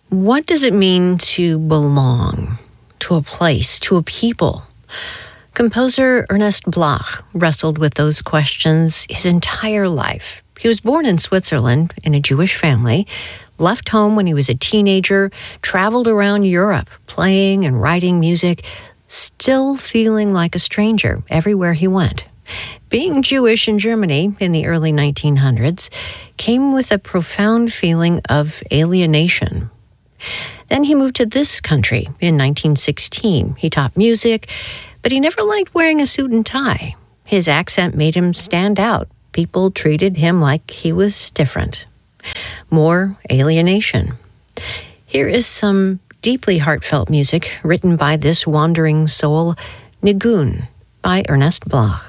What does it mean to belong to a place, to a people? Composer Ernest Bloch wrestled with those questions his entire life. He was born in Switzerland in a Jewish family, left home when he was a teenager, traveled around Europe playing and writing music, still feeling like a stranger everywhere he went. Being Jewish in Germany in the early 1900s came with a profound feeling of alienation. Then he moved to this country in 1916. He taught music, but he never liked wearing a suit and tie. His accent made him stand out. People treated him like he was different. More alienation. Here is some deeply heartfelt music written by this wandering soul, Nigun, by Ernest Bloch.